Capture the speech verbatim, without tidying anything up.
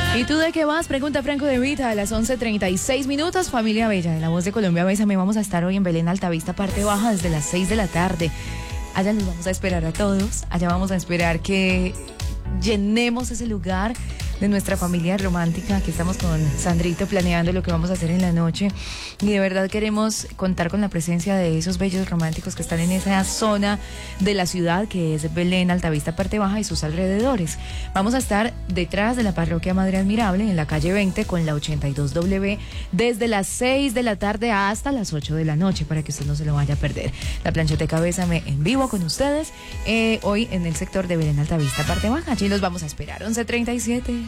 ¿Y tú de qué vas? Pregunta Franco de Vita a las once treinta y seis minutos. Familia Bella, de La Voz de Colombia, Bésame. Vamos a estar hoy en Belén Altavista, parte baja, desde las seis de la tarde. Allá nos vamos a esperar a todos. Allá vamos a esperar que llenemos ese lugar de nuestra familia romántica. Aquí estamos con Sandrito planeando lo que vamos a hacer en la noche y de verdad queremos contar con la presencia de esos bellos románticos que están en esa zona de la ciudad que es Belén, Altavista, parte baja y sus alrededores. Vamos a estar detrás de la parroquia Madre Admirable en la calle veinte con la ochenta y dos W desde las seis de la tarde hasta las ocho de la noche para que usted no se lo vaya a perder. La Planchoteca Bésame en vivo con ustedes eh, hoy en el sector de Belén, Altavista, parte baja. Allí los vamos a esperar. once treinta y siete.